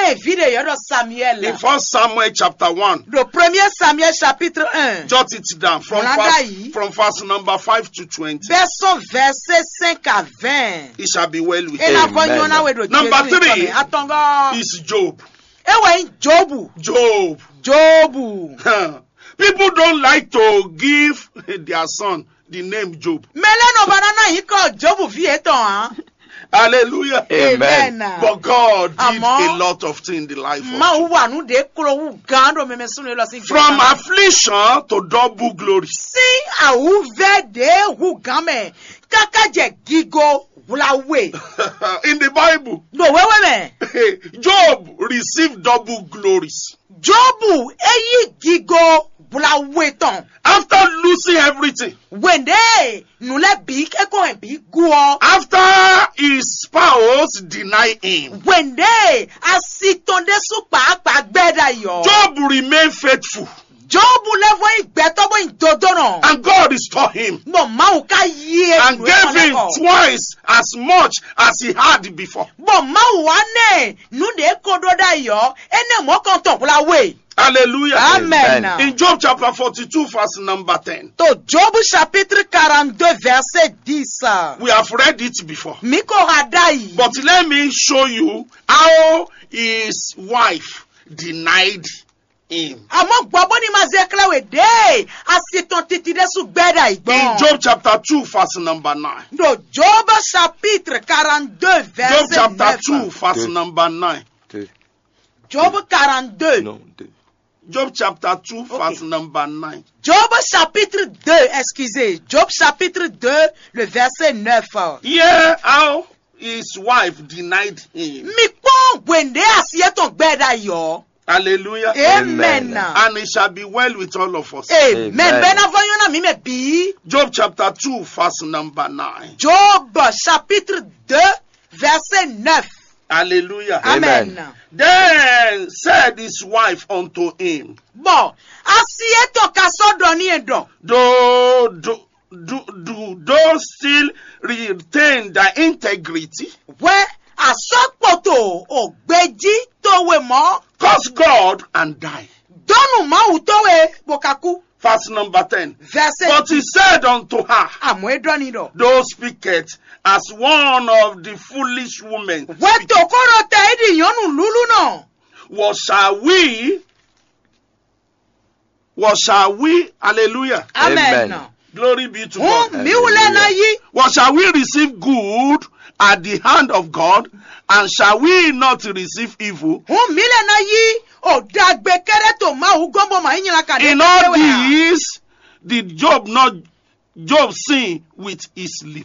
Ene vide yodo Samuel. In 1 Samuel chapter 1. Le premier Samuel chapitre 1. Jot it down from verse number 5 to 20. Verset 5 à 20. It shall be well with Et you. la voyona we do. Number 3 Atongo. is Job. Ewe Jobu. Jobu. People don't like to give their son the name Job. Meleno banana yi ko Jobu vie eton. Hallelujah. Amen. But God did a lot of things in the life of Job. From affliction to double glory. In the Bible, Job received double glories. After losing everything, after his spouse denied him, Job remained faithful. And God restored him and gave him twice as much as he had before. Hallelujah. Amen. In Job chapter 42 verse number 10. Job chapitre 42 verset 10. We have read it before. Mikoradai. But let me show you how his wife denied him. In Job chapter 2 verse number 9. Job chapitre 42 verset 9. Job chapter 2 verse number 9. Job 42. No, Job chapter 2 verse number 9. Job chapitre 2, excusez. Job chapitre 2, le verset 9. Yeah, how his wife denied him. Hallelujah. Amen. And it shall be well with all of us. Amen. Job chapter 2 verse number 9. Job chapitre 2 verset 9. Hallelujah. Amen. Then said his wife unto him, Bon, asieto kasodoni edo. Do thou still retain thy integrity? We asokpoto ogbeji towe mo. Curse God and die. Donu ma utowe bokaku. Verse number 10. But he said unto her, thou speakest as one of the foolish women. What shall we? Hallelujah. Amen. Glory be to God. What shall we receive good at the hand of God, and shall we not receive evil? In all this, did Job sin with his lip?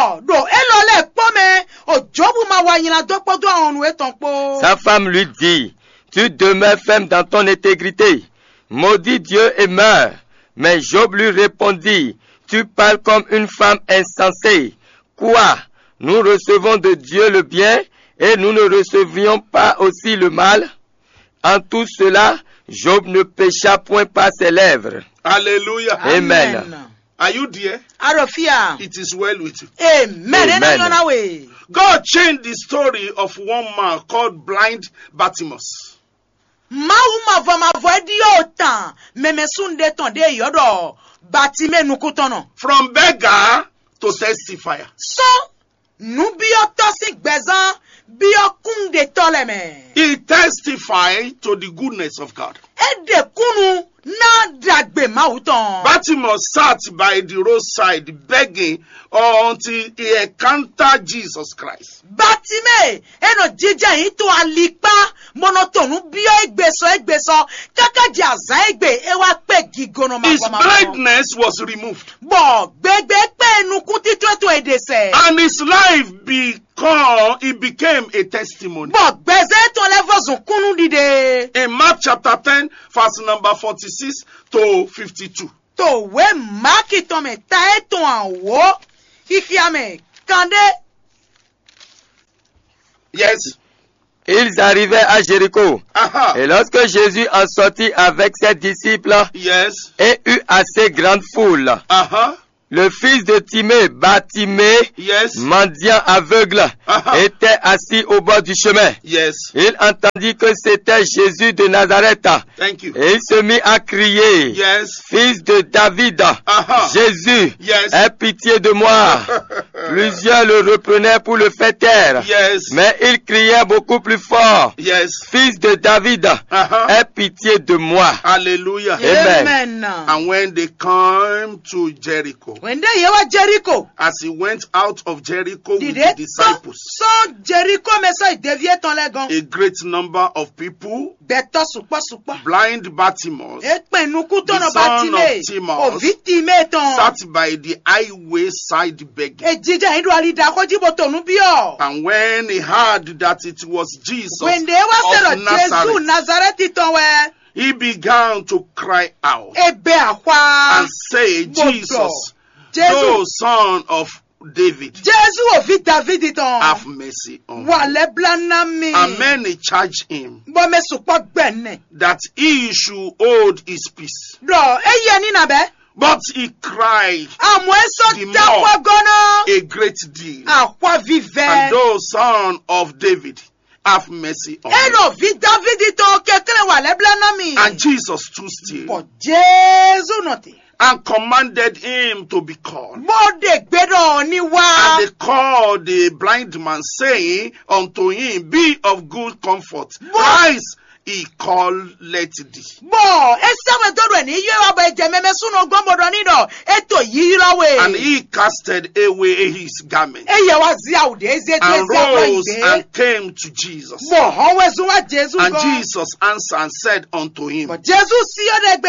Sa femme lui dit, tu demeures ferme dans ton intégrité, maudit Dieu et meurs. Mais Job lui répondit, tu parles comme une femme insensée. Quoi? Nous recevons de Dieu le bien et nous ne recevions pas aussi le mal? En tout cela, Job ne pécha point par ses lèvres. Hallelujah. Amen. Are you there? It is well with you. Amen. God changed the story of one man called blind Bartimaeus. From beggar to testifier. He testified to the goodness of God. Bartimaeus sat by the roadside begging until he encountered Jesus Christ. His blindness was removed. And his life became a testimony. In Mark chapter 10, verse number 46 to 52. Yes. Ils arrivaient à Jéricho. Et lorsque Jésus en sortit avec ses disciples, yes, et eut assez grande foule, le fils de Timée, Bartimée, Yes. mendiant aveugle, était assis au bord du chemin. Yes. Il entendit que c'était Jésus de Nazareth. Thank you. Et il se mit à crier, Yes. Fils de David, Jésus, Yes. aie pitié de moi. Plusieurs le reprenaient pour le faire taire. Yes. Mais il criait beaucoup plus fort, Yes. Fils de David, aie pitié de moi. Hallelujah. Amen. And when they come to Jericho, When they hear Jericho, as he went out of Jericho with did the they disciples, so Jericho mais ça il devient ton lagon. a great number of people, Beto supa. blind Bartimaeus, Ekpe nuku the tono son of batime. Timaeus, O victime ton. sat by the highway side begging. E jija hindu alida ko jibo tonu bio. And when he heard that it was Jesus When they were said of Jesus Nazareth, Nazareth ton we. he began to cry out Ebe akwa. and say, Jesus, Jesus. thou son of David, Jesus o vi David ton. have mercy on me. Wale blana mi. And many charged him Bo me supa gbenne. that he should hold his peace. Do eye ni na be. But he cried Amo eso The takwa gono. a great deal. Akwa vive. And thou son of David, have mercy on me. Eno vi David ton kekele wale blana mi. And Jesus stood still But Jesus noti. and commanded him to be called. Bode gbedo ni wa. And they called the blind man, saying unto him, Be of good comfort, rise. He called, let thee. Bo esawe dodo ni ye wa ba jememe suno gombodo ni do. Eto yira we. And he casted away his garment Eye wa zia ude eze and tese rose ide. and came to Jesus. Bo howe zuwa Jesus And go. Jesus answered and said unto him, But Jesus si yo de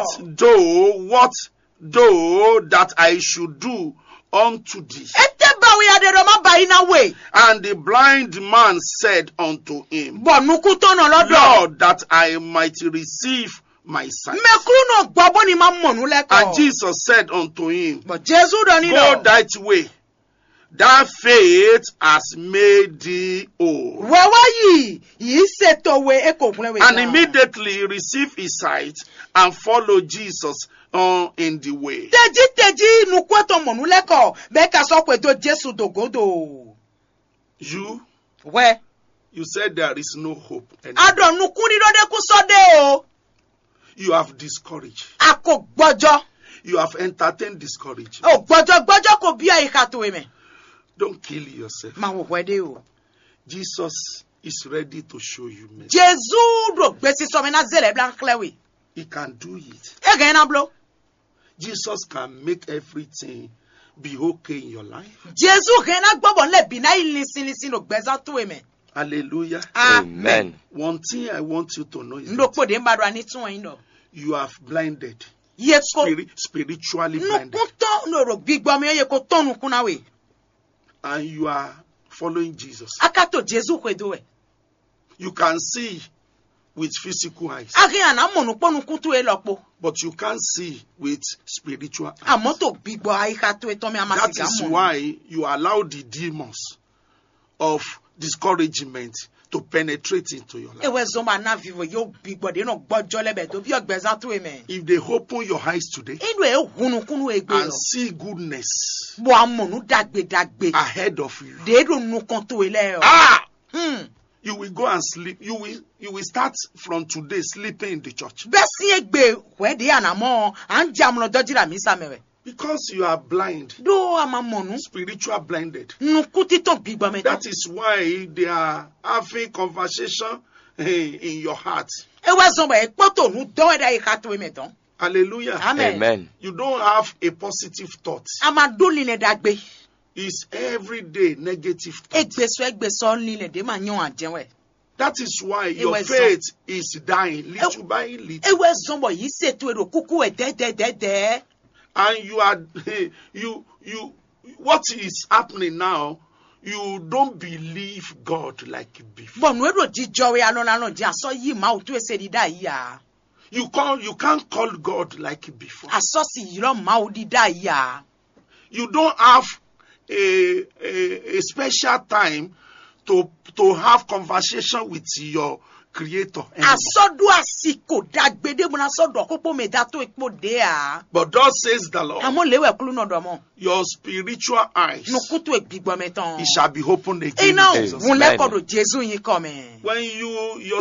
gbedo. What though that I should do unto thee? Ete ba we ade do ma ba ina we. And the blind man said unto him, Bo nuku tono lodo. Lord, that I might receive my sight. Mekuru no gbogbo ni ma monu leko. And Jesus said unto him, But Jesus do ni Go do. that way, thy faith has made thee whole. Wewa yi se to we eko kunle we. And immediately he received his sight and followed Jesus in the way. Teji nuku to monu leko. Be ka so pe do Jesus dogodo. You said there is no hope anymore. Ado nuku ni do de ku so de o. You have discouraged. Ako gbojo. You have entertained discouragement. O gbojo ko bi ayika to we me. Don't kill yourself. Ma wo de o. Jesus is ready to show you mercy. Jesus do gbesi so me na zele blanc clewe. He can do it. E gan na blo. Jesus can make everything be okay in your life. Jesus gan na gbogbo le bi na listen do gbesa to we me. Hallelujah. Amen. One thing I want you to know is Ndokpo de mbadu ani tun yin do. you have blinded. Yesko. Spiritually blinded. Nuku to no ro gbigbo mi ye ko tonu kuna we. And you are following Jesus. Akato Jesus kwedo we. You can see with physical eyes, Akin na monu ponu kutu e lopo. but you can't see with spiritual eyes. Amoto gbigbo ayika to e to mi That amasiga is mo. why you allow the demons of discouragement to penetrate into your life. Ewe zomba na vivo yo gbigbo de no gbojo lebe to bi ogbeza to e me. If they open your eyes today Inu e hunu kunu egbe and lo. see goodness Bo amonu dagbe. ahead of you, De do nu kan to e le o. you will go and sleep. You will start from today sleeping in the church Besi egbe we de anamo an jam lo dojira mi samewe. because you are blind, Do amamonu spiritual blinded. nuku tito gbigbo me. That is why they are having conversation in your heart. Ewe zomba e poto nu do e da ayika to e me don. Hallelujah. Amen. Amen. You don't have a positive thought. Amadoli le dagbe. It's every day negative thought. Egbe so lile de ma yan ajenwe. That is why your Ewe faith is dying little by little. Ewe zombo yi se to ero kuku e de. And you are what is happening now, you don't believe God like before. Bonu ero jijo we alona ji aso yi ma otu ese di da ya. You can't call God like before. Aso si yiro ma odi da ya. You don't have a special time to have conversation with your creator. Asodo asiko dagbede muna sodo kopo me dato ekpo dea. But thus says the Lord, Amo lewe kulu no domo. your spiritual eyes, Nukutu ekbigbo meton. it shall be opened again. Ina Amen. wun lekodo Jesu yin come. When your